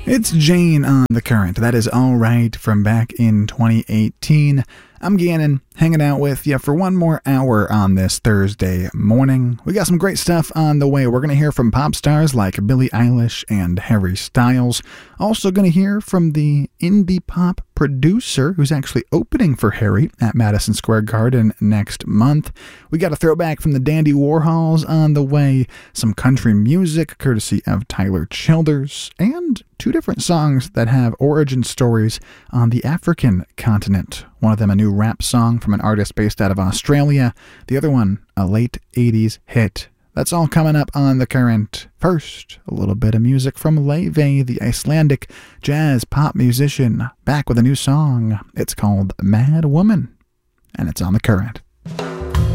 It's Jane on The Current. That is All Right from back in 2018. I'm Gannon, hanging out with you for one more hour on this Thursday morning. We got some great stuff on the way. We're going to hear from pop stars like Billie Eilish and Harry Styles. Also going to hear from the indie pop producer who's actually opening for Harry at Madison Square Garden next month. We got a throwback from the Dandy Warhols on the way, some country music courtesy of Tyler Childers, and two different songs that have origin stories on the African continent. One of them a new rap song from an artist based out of Australia. The other one, a late 80s hit. That's all coming up on The Current. First, a little bit of music from Laufey, the Icelandic jazz pop musician, back with a new song. It's called Mad Woman, and it's on The Current.